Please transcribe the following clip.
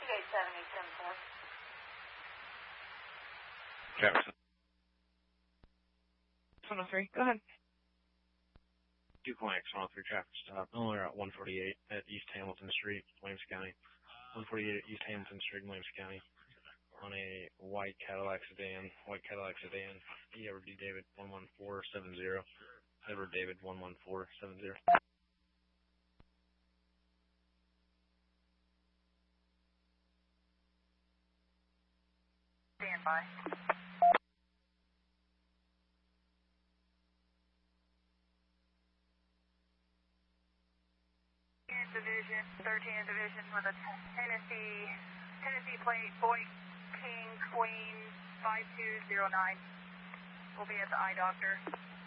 Jefferson. 103, go ahead. Duplex 103 traffic stop. Illinois Route 148 at East Hamilton Street, Williams County. 148 at East Hamilton Street, Williams County. On a white Cadillac sedan, Edward D. David 11470. Edward David 11470. Stand by. Division, 13th Division with a Tennessee plate, Boy King Queen 5209. We'll be at the eye doctor.